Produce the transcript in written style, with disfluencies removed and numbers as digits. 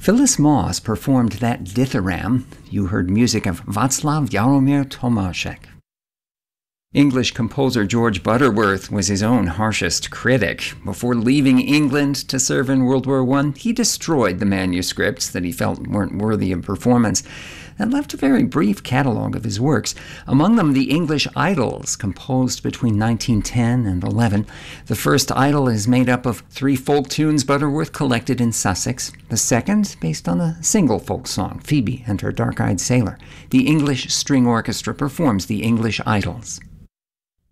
Phyllis Moss performed that dithyramb. You heard music of Václav Jaromír Tomášek. English composer George Butterworth was his own harshest critic. Before leaving England to serve in World War I, he destroyed the manuscripts that he felt weren't worthy of performance and left a very brief catalogue of his works, among them the English Idylls, composed between 1910 and 11. The first idyll is made up of 3 folk tunes Butterworth collected in Sussex. The second, based on a single folk song, Phoebe and Her Dark-Eyed Sailor. The English String Orchestra performs the English Idylls.